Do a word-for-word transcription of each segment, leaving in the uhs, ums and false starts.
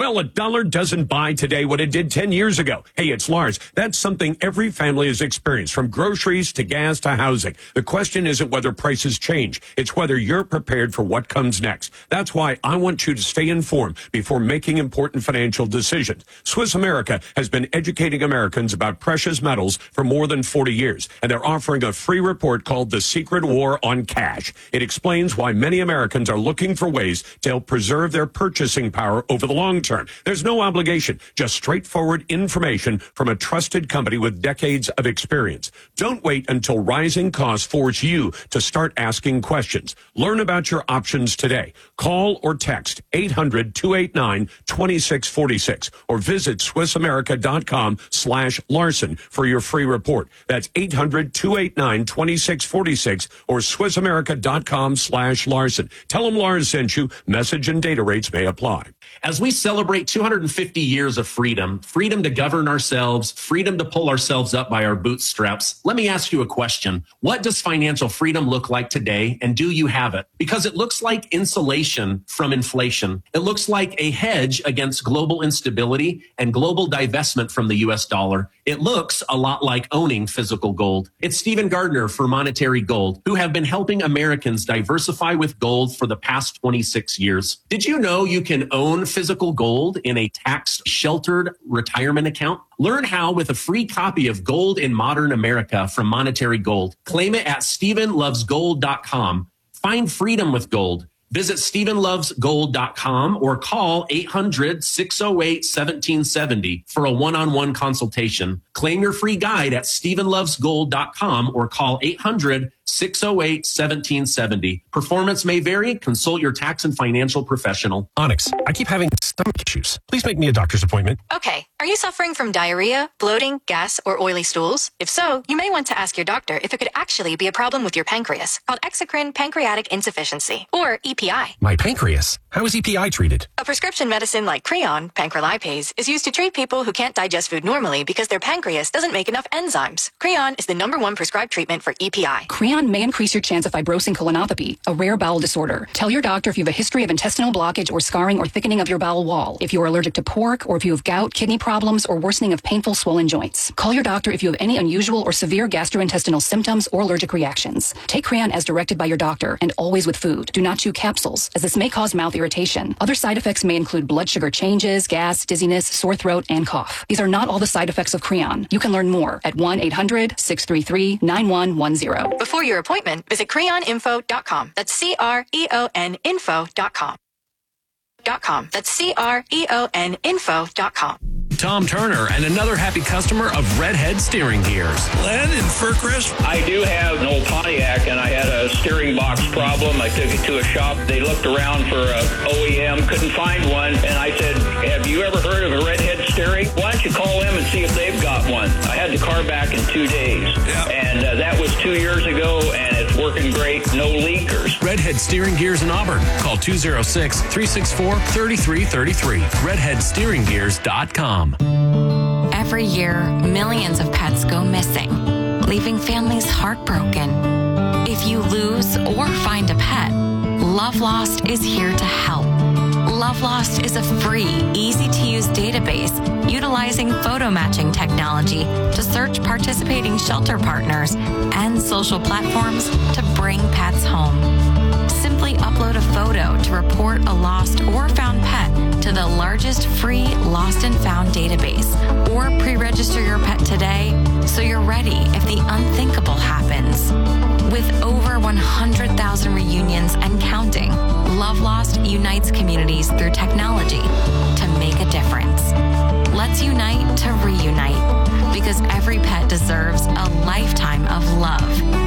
Well, a dollar doesn't buy today what it did ten years ago. Hey, it's Lars. That's something every family has experienced, from groceries to gas to housing. The question isn't whether prices change. It's whether you're prepared for what comes next. That's why I want you to stay informed before making important financial decisions. Swiss America has been educating Americans about precious metals for more than forty years, and they're offering a free report called The Secret War on Cash. It explains why many Americans are looking for ways to help preserve their purchasing power over the long term. There's no obligation, just straightforward information from a trusted company with decades of experience. Don't wait until rising costs force you to start asking questions. Learn about your options today. Call or text eight hundred, two eight nine, two six four six or visit SwissAmerica.com slash Larson for your free report. That's eight hundred, two eight nine, two six four six or SwissAmerica.com slash Larson. Tell them Lars sent you. Message and data rates may apply. As we celebrate two hundred fifty years of freedom, freedom to govern ourselves, freedom to pull ourselves up by our bootstraps, let me ask you a question. What does financial freedom look like today, and do you have it? Because it looks like insulation from inflation. It looks like a hedge against global instability and global divestment from the U S dollar. It looks a lot like owning physical gold. It's Stephen Gardner for Monetary Gold, who have been helping Americans diversify with gold for the past twenty-six years. Did you know you can own physical gold in a tax-sheltered retirement account? Learn how with a free copy of Gold in Modern America from Monetary Gold. Claim it at Stephen Loves Gold dot com. Find freedom with gold. Visit Stephen Loves Gold dot com or call eight hundred, six oh eight, one seven seven oh for a one-on-one consultation. Claim your free guide at Stephen Loves Gold dot com or call eight hundred, six oh eight, one seven seven oh. Performance may vary. Consult your tax and financial professional. Onyx, I keep having stomach issues. Please make me a doctor's appointment. Okay. Are you suffering from diarrhea, bloating, gas, or oily stools? If so, you may want to ask your doctor if it could actually be a problem with your pancreas, called exocrine pancreatic insufficiency, or E P I. My pancreas? How is E P I treated? A prescription medicine like Creon, pancrelipase, is used to treat people who can't digest food normally because their pancreas doesn't make enough enzymes. Creon is the number one prescribed treatment for E P I. Creon may increase your chance of fibrosing colonopathy, a rare bowel disorder. Tell your doctor if you have a history of intestinal blockage or scarring or thickening of your bowel wall, if you are allergic to pork, or if you have gout, kidney problems, or worsening of painful swollen joints. Call your doctor if you have any unusual or severe gastrointestinal symptoms or allergic reactions. Take Creon as directed by your doctor and always with food. Do not chew capsules, as this may cause mouth irritation. Other side effects may include blood sugar changes, gas, dizziness, sore throat, and cough. These are not all the side effects of Creon. You can learn more at one eight hundred, six three three, nine one one zero. Before your appointment, visit creon info dot com. That's C R E O N info dot com. Dot com. That's C R E O N info dot com. Tom Turner and another happy customer of Redhead Steering Gears. Len in Fircrest? I do have an old Pontiac, and I had a steering box problem. I took it to a shop. They looked around for a O E M, couldn't find one, and I said, have you ever heard of a Redhead Steering? Why don't you call them and see if they've got one? I had the car back in two days, yeah. and uh, that was two years ago, and it's working great, no leakers. Redhead Steering Gears in Auburn. Call two oh six, three six four, three three three three. redhead steering gears dot com. Every year, millions of pets go missing, leaving families heartbroken. If you lose or find a pet, Love Lost is here to help. Love Lost is a free, easy-to-use database utilizing photo matching technology to search participating shelter partners and social platforms to bring pets home. Simply upload a photo to report a lost or found pet to the largest free lost and found database, or pre-register your pet today so you're ready if the unthinkable happens. With over one hundred thousand reunions and counting, Love Lost unites communities through technology to make a difference. Let's unite to reunite, because every pet deserves a lifetime of love.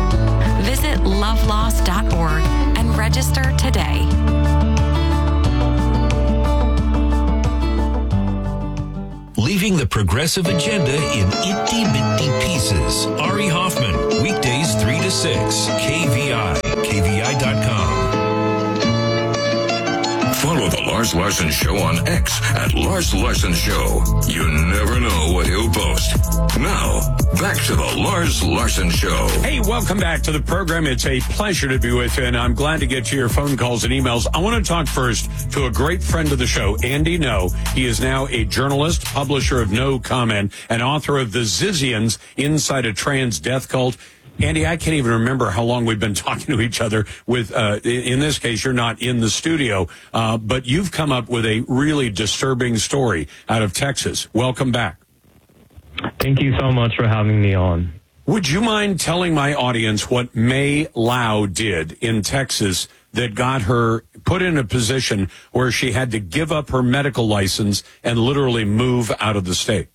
Visit love lost dot org and register today. Leaving the progressive agenda in itty-bitty pieces. Ari Hoffman, weekdays three to six, K V I, K V I dot com. Follow The Lars Larson Show on X at Lars Larson Show. You never know what he'll post. Now, back to The Lars Larson Show. Hey, welcome back to the program. It's a pleasure to be with you, and I'm glad to get to your phone calls and emails. I want to talk first to a great friend of the show, Andy No. He is now a journalist, publisher of No Comment, and author of The Zizians, Inside a Trans Death Cult. Andy, I can't even remember how long we've been talking to each other with, uh, in this case, you're not in the studio, uh, but you've come up with a really disturbing story out of Texas. Welcome back. Thank you so much for having me on. Would you mind telling my audience what May Lau did in Texas that got her put in a position where she had to give up her medical license and literally move out of the state?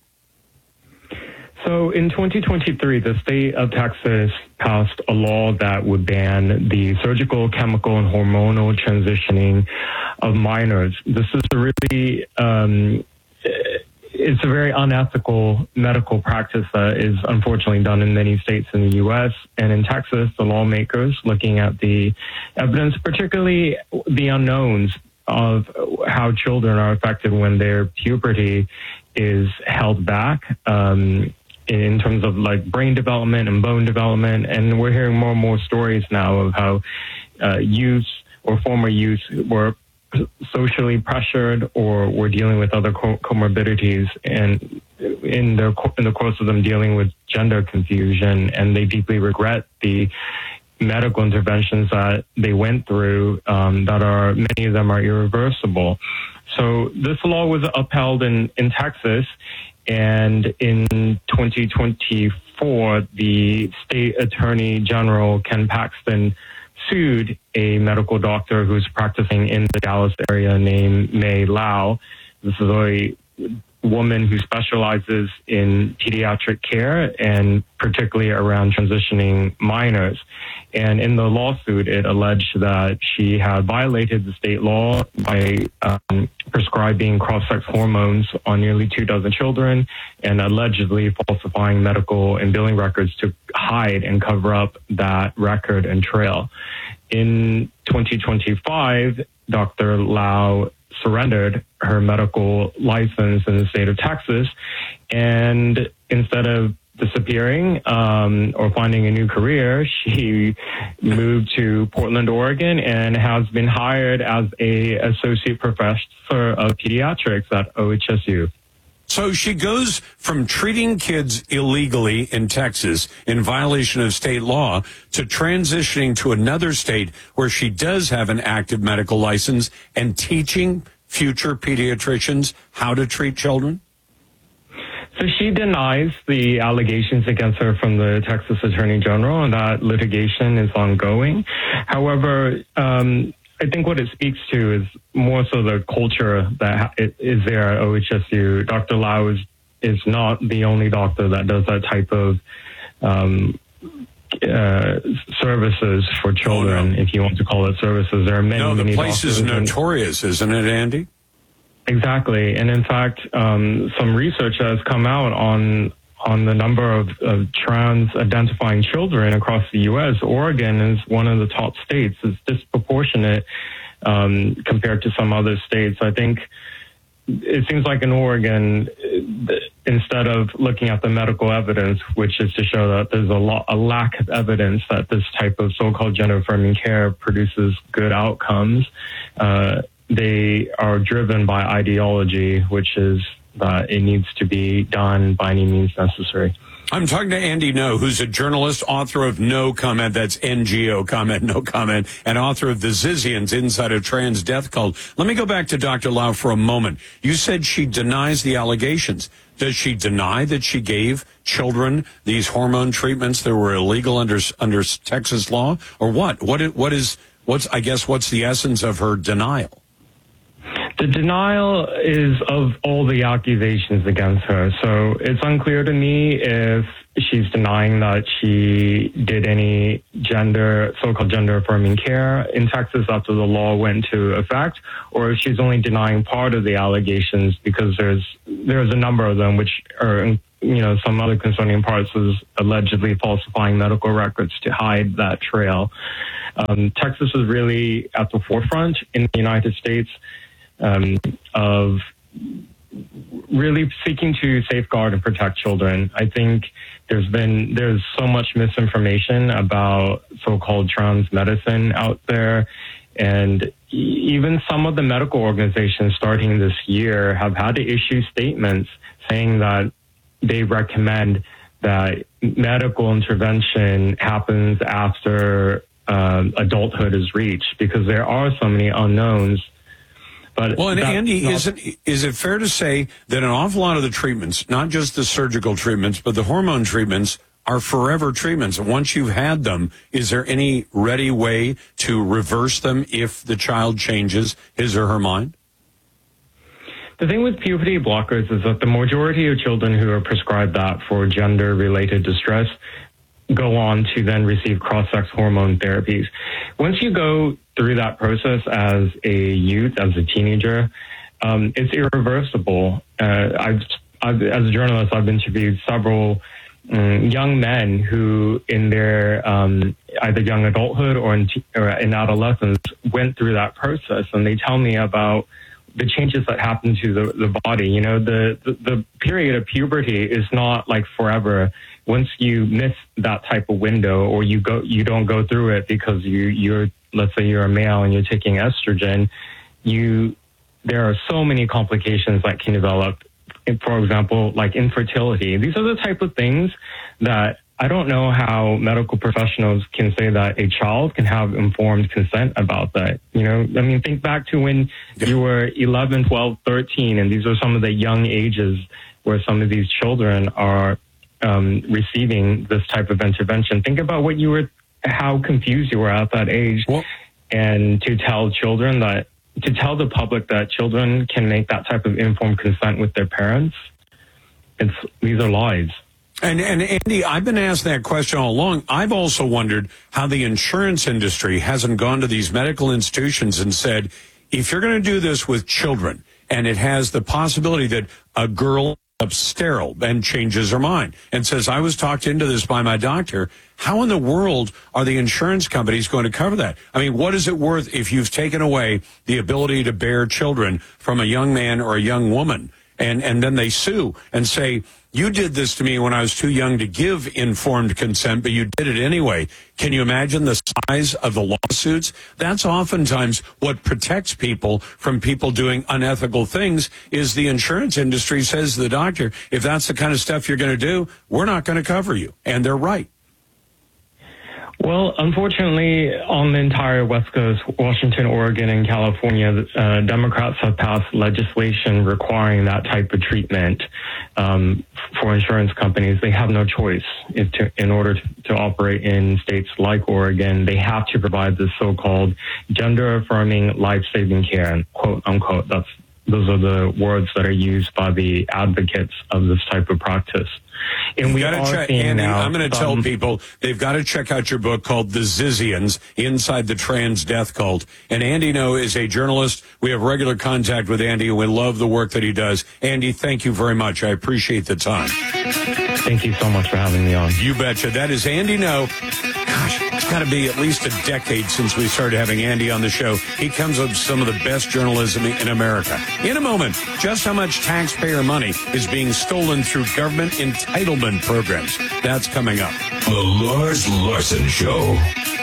So in twenty twenty-three, the state of Texas passed a law that would ban the surgical, chemical, and hormonal transitioning of minors. This is a really, um, it's a very unethical medical practice that is unfortunately done in many states in the U S. And in Texas, the lawmakers, looking at the evidence, particularly the unknowns of how children are affected when their puberty is held back, um, in terms of like brain development and bone development. And we're hearing more and more stories now of how uh, youth or former youth were socially pressured or were dealing with other co- comorbidities and in the, in the course of them dealing with gender confusion, and they deeply regret the medical interventions that they went through, um, that are, many of them are irreversible. So this law was upheld in, in Texas. And in twenty twenty-four, the state attorney general, Ken Paxton, sued a medical doctor who's practicing in the Dallas area named May Lau. This is a woman who specializes in pediatric care and particularly around transitioning minors. And in the lawsuit, it alleged that she had violated the state law by um, prescribing cross-sex hormones on nearly two dozen children and allegedly falsifying medical and billing records to hide and cover up that record and trail. In twenty twenty-five, Doctor Lau surrendered her medical license in the state of Texas, and instead of disappearing um, or finding a new career, she moved to Portland, Oregon, and has been hired as a associate professor of pediatrics at O H S U. So she goes from treating kids illegally in Texas in violation of state law to transitioning to another state where she does have an active medical license and teaching future pediatricians how to treat children? So she denies the allegations against her from the Texas Attorney General, and that litigation is ongoing. However, um, I think what it speaks to is more so the culture that is there at O H S U. Doctor Lau is, is not the only doctor that does that type of um, uh, services for children, oh, no. if you want to call it services. There are many, no, the many place is notorious, isn't it, Andy? Exactly. And in fact, um, some research has come out on on the number of, of trans-identifying children across the U S. Oregon is one of the top states. It's disproportionate um, compared to some other states. I think it seems like in Oregon, instead of looking at the medical evidence, which is to show that there's a, lot, a lack of evidence that this type of so-called gender-affirming care produces good outcomes, uh, they are driven by ideology, which is that it needs to be done by any means necessary. I'm talking to Andy No, who's a journalist, author of No Comment, that's N G O comment, No Comment, and author of The Zizians, Inside a Trans Death Cult. Let me go back to Doctor Lau for a moment. You said she denies the allegations. Does she deny that she gave children these hormone treatments that were illegal under under Texas law, or what? What what is what's I guess what's the essence of her denial? The denial is of all the accusations against her. So it's unclear to me if she's denying that she did any gender, so-called gender-affirming care in Texas after the law went into effect, or if she's only denying part of the allegations, because there's there's a number of them, which are, you know, some other concerning parts is allegedly falsifying medical records to hide that trail. Um, Texas is really at the forefront in the United States um, of really seeking to safeguard and protect children. I think there's been, there's so much misinformation about so-called trans medicine out there. And even some of the medical organizations starting this year have had to issue statements saying that they recommend that medical intervention happens after uh, adulthood is reached, because there are so many unknowns. But well, and Andy, not, is it is it fair to say that an awful lot of the treatments, not just the surgical treatments, but the hormone treatments, are forever treatments? And once you've had them, is there any ready way to reverse them if the child changes his or her mind? The thing with puberty blockers is that the majority of children who are prescribed that for gender-related distress go on to then receive cross-sex hormone therapies. Once you go through that process as a youth, as a teenager, um, it's irreversible. Uh, I've, I've, as a journalist, I've interviewed several um, young men who, in their um, either young adulthood or in, or in adolescence, went through that process, and they tell me about the changes that happen to the, the body. You know, the, the, the period of puberty is not like forever. Once you miss that type of window, or you go, you don't go through it because you, you're, let's say you're a male and you're taking estrogen, you, there are so many complications that can develop. For example, like infertility. These are the type of things that I don't know how medical professionals can say that a child can have informed consent about that. You know, I mean, think back to when you were eleven, twelve, thirteen, and these are some of the young ages where some of these children are um, receiving this type of intervention. Think about what you were, how confused you were at that age. Well, and to tell children that, to tell the public that children can make that type of informed consent with their parents, it's, these are lies. And, and Andy, I've been asked that question all along. I've also wondered how the insurance industry hasn't gone to these medical institutions and said, if you're going to do this with children, and it has the possibility that a girl up sterile and changes her mind and says, I was talked into this by my doctor, how in the world are the insurance companies going to cover that? I mean, what is it worth if you've taken away the ability to bear children from a young man or a young woman, and, and then they sue and say, you did this to me when I was too young to give informed consent, but you did it anyway. Can you imagine the size of the lawsuits? That's oftentimes what protects people from people doing unethical things, is the insurance industry says to the doctor, if that's the kind of stuff you're going to do, we're not going to cover you. And they're right. Well, unfortunately, on the entire West Coast, Washington, Oregon, and California, uh, Democrats have passed legislation requiring that type of treatment um, for insurance companies. They have no choice. If to, in order to, to operate in states like Oregon, they have to provide this so-called gender-affirming life-saving care, quote unquote. That's those are the words that are used by the advocates of this type of practice. And You've we got to are check, seeing Andy, now I'm going to some, tell people they've got to check out your book called The Zizians, Inside the Trans Death Cult. And Andy No is a journalist. We have regular contact with Andy, and we love the work that he does. Andy, thank you very much. I appreciate the time. Thank you so much for having me on. You betcha. That is Andy No. Gosh, it's got to be at least a decade since we started having Andy on the show. He comes up with some of the best journalism in America. In a moment, just how much taxpayer money is being stolen through government entitlement programs. That's coming up. The Lars Larson Show.